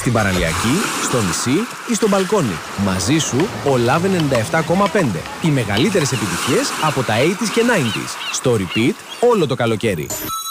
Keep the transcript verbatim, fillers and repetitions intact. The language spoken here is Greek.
Στην παραλιακή, στο νησί ή στο μπαλκόνι. Μαζί σου ο Love ενενήντα επτά κόμμα πέντε. Οι μεγαλύτερες επιτυχίες από τα ογδόντα και ενενήντα. Στο repeat όλο το καλοκαίρι.